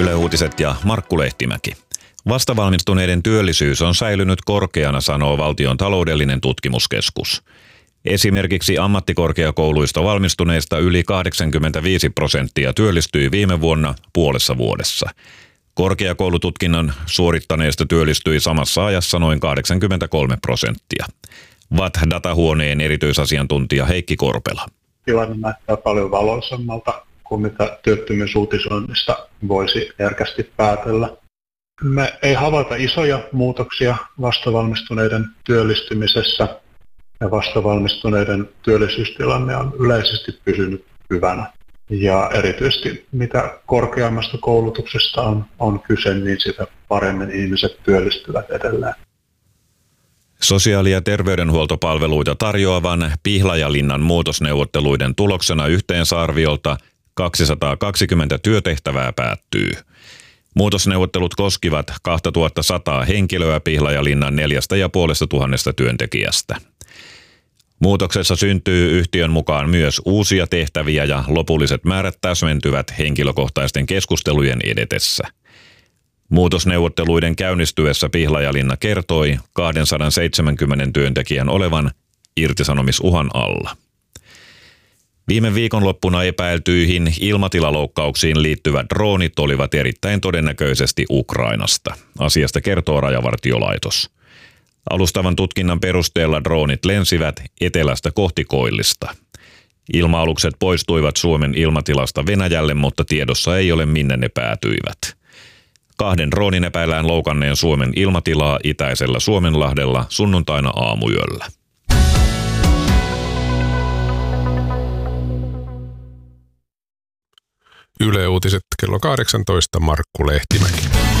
Yle Uutiset ja Markku Lehtimäki. Vastavalmistuneiden työllisyys on säilynyt korkeana, sanoo Valtion taloudellinen tutkimuskeskus. Esimerkiksi ammattikorkeakouluista valmistuneista yli 85% työllistyi viime vuonna puolessa vuodessa. Korkeakoulututkinnon suorittaneista työllistyi samassa ajassa noin 83%. VAT-datahuoneen erityisasiantuntija Heikki Korpela. Tilanne näyttää paljon valoisammalta kuin mitä työttömyysuutisoinnista voisi herkästi päätellä. Me ei havaita isoja muutoksia vastavalmistuneiden työllistymisessä ja vastavalmistuneiden työllisyystilanne on yleisesti pysynyt hyvänä. Ja erityisesti mitä korkeammasta koulutuksesta on kyse, niin sitä paremmin ihmiset työllistyvät edelleen. Sosiaali- ja terveydenhuoltopalveluita tarjoavan Pihlajalinnan muutosneuvotteluiden tuloksena yhteensä arviolta 220 työtehtävää päättyy. Muutosneuvottelut koskivat 2100 henkilöä Pihlajalinnan 4500 työntekijästä. Muutoksessa syntyy yhtiön mukaan myös uusia tehtäviä ja lopulliset määrät täsmentyvät henkilökohtaisten keskustelujen edetessä. Muutosneuvotteluiden käynnistyessä Pihlajalinna kertoi 270 työntekijän olevan irtisanomisuhan alla. Viime viikonloppuna epäiltyihin ilmatilaloukkauksiin liittyvät droonit olivat erittäin todennäköisesti Ukrainasta. Asiasta kertoo Rajavartiolaitos. Alustavan tutkinnan perusteella droonit lensivät etelästä kohti Koillista. Ilma-alukset poistuivat Suomen ilmatilasta Venäjälle, mutta tiedossa ei ole minne ne päätyivät. 2 droonin epäillään loukanneen Suomen ilmatilaa itäisellä Suomenlahdella sunnuntaina aamuyöllä. Yle Uutiset kello 18, Markku Lehtimäki.